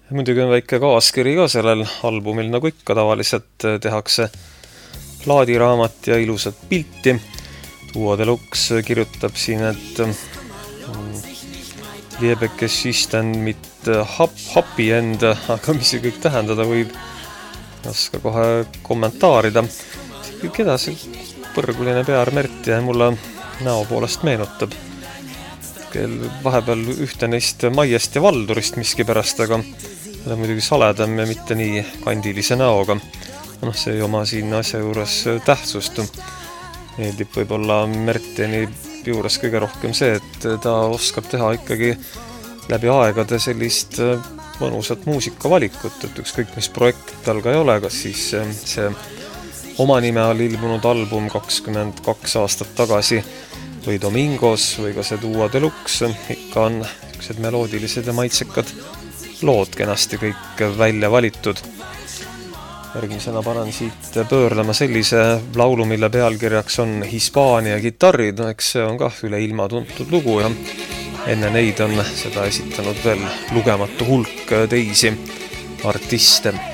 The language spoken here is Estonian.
Muidugi on väike kaaskiri ka sellel albumil, nagu ikka tavaliselt tehakse plaadiraamat ja ilusat pilti. Duo Deluxe kirjutab siin, et Liebekes isten mit happy end, aga mis see kõik tähendada võib, oska kohe kommentaarida. Keda see põrguline pear Merti mulle näo poolest meenutab. Vahepeal ühte neist Maiest ja Valdurist miski pärast, aga ta on muidugi saledam ja mitte nii kandilise näoga. See ei oma siin asja juures tähtsust. Meeldib võib-olla Merteni juures kõige rohkem see, et ta oskab teha ikkagi läbi aegade sellist mõnusat muusikavalikut, et ükskõik mis projekt tal ka ei ole, kas siis see oma nime all ilmunud album 22 aastat tagasi või Domingos või ka see Duo Deluxe, ikka on niisugused meloodilised ja maitsekad lood kenasti kõik välja valitud. Järgmisena panen siit pöörlema sellise laulu, mille pealkirjaks on Hispaania kitarrid, eks see on ka üle ilma tuntud lugu ja enne neid on seda esitanud veel lugematu hulk teisi artiste.